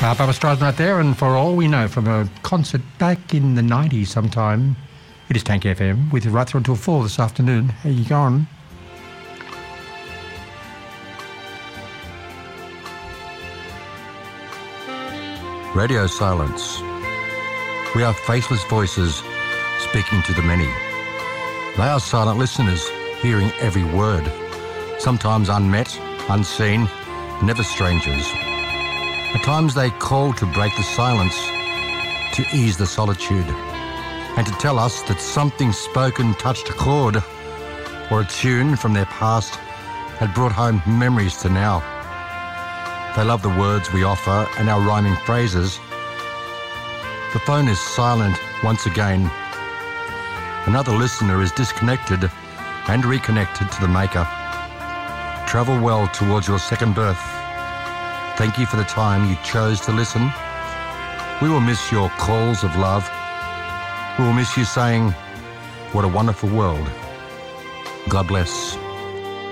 Barbra Streisand there, and for all we know from a concert back in the 90s sometime, it is Tank FM with you right through until 4 this afternoon. How you going? Radio silence. We are faceless voices speaking to the many. They are silent listeners, hearing every word, sometimes unmet, unseen, never strangers. At times they call to break the silence, to ease the solitude, and to tell us that something spoken touched a chord, or a tune from their past had brought home memories to now. They love the words we offer and our rhyming phrases. The phone is silent once again. Another listener is disconnected and reconnected to the maker. Travel well towards your second birth. Thank you for the time you chose to listen. We will miss your calls of love. We will miss you saying, "What a wonderful world." God bless.